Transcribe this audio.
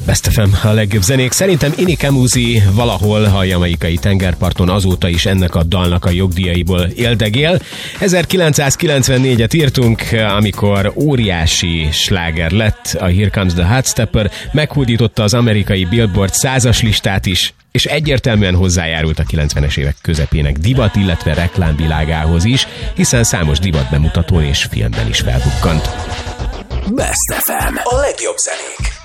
Best FM, a legjobb zenék. Szerintem Inni Kamuzi valahol a jamaikai tengerparton azóta is ennek a dalnak a jogdíjaiból éldegél. 1994-et írtunk, amikor óriási sláger lett a Here Comes the Hot Stepper, meghódította az amerikai Billboard 100-as listát is, és egyértelműen hozzájárult a 90-es évek közepének divat, illetve reklámvilágához is, hiszen számos divatbemutatón és filmben is felbukkant. Best FM, a legjobb zenék.